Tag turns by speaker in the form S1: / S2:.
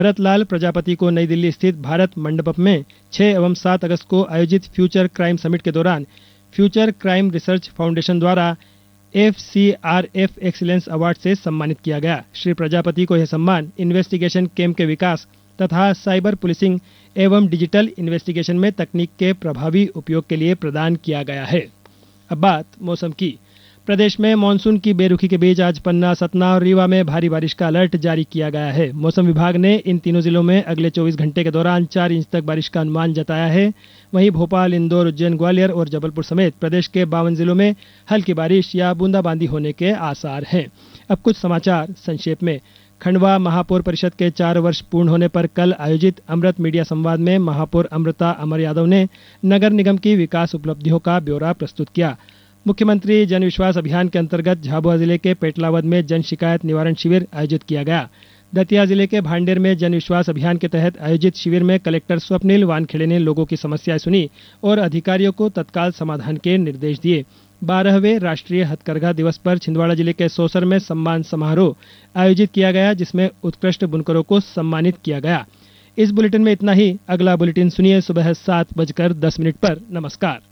S1: भरतलाल प्रजापति को नई दिल्ली स्थित भारत मंडपम में 6 एवं 7 अगस्त को आयोजित फ्यूचर क्राइम समिट के दौरान फ्यूचर क्राइम रिसर्च फाउंडेशन द्वारा FCRF एक्सीलेंस अवार्ड से सम्मानित किया गया। श्री प्रजापति को यह सम्मान इन्वेस्टिगेशन कैम्प के विकास तथा साइबर पुलिसिंग एवं डिजिटल इन्वेस्टिगेशन में तकनीक के प्रभावी उपयोग के लिए प्रदान किया गया है। अब बात मौसम की। प्रदेश में मानसून की बेरुखी के बीच आज पन्ना, सतना और रीवा में भारी बारिश का अलर्ट जारी किया गया है। मौसम विभाग ने इन तीनों जिलों में अगले 24 घंटे के दौरान 4 इंच तक बारिश का अनुमान जताया है। वहीं भोपाल, इंदौर, उज्जैन, ग्वालियर और जबलपुर समेत प्रदेश के 52 जिलों में हल्की बारिश या बूंदाबांदी होने के आसार हैं। अब कुछ समाचार संक्षेप में। खंडवा महापौर परिषद के 4 वर्ष पूर्ण होने पर कल आयोजित अमृत मीडिया संवाद में महापौर अमृता अमर यादव ने नगर निगम की विकास उपलब्धियों का ब्यौरा प्रस्तुत किया। मुख्यमंत्री जन विश्वास अभियान के अंतर्गत झाबुआ जिले के पेटलावद में जन शिकायत निवारण शिविर आयोजित किया गया। दतिया जिले के भांडेर में जन विश्वास अभियान के तहत आयोजित शिविर में कलेक्टर स्वप्निल वानखेड़े ने लोगों की समस्याएं सुनी और अधिकारियों को तत्काल समाधान के निर्देश दिए। 12वें राष्ट्रीय हथकरघा दिवस पर छिंदवाड़ा जिले के सौसर में सम्मान समारोह आयोजित किया गया, जिसमें उत्कृष्ट बुनकरों को सम्मानित किया गया। इस बुलेटिन में इतना ही। अगला बुलेटिन सुनिए सुबह 7:10 पर। नमस्कार।